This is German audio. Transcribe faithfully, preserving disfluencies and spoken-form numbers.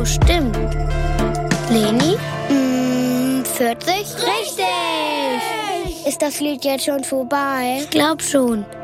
Stimmt. Leni? Mm, vierzig? Richtig! Ist das Lied jetzt schon vorbei? Ich glaub schon.